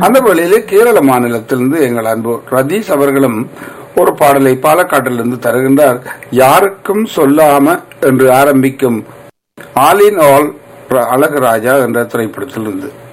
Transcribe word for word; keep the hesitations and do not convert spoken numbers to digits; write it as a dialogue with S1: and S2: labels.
S1: அந்த வேளையிலே கேரள மாநிலத்திலிருந்து எங்கள் அன்பு ரதீஷ் அவர்களும் ஒரு பாடலை பாலக்காட்டிலிருந்து தருகின்றார். யாருக்கும் சொல்லாம என்று ஆரம்பிக்கும் ஆல் இன் ஆல் அழகு ராஜா என்ற திரைப்படத்திலிருந்து.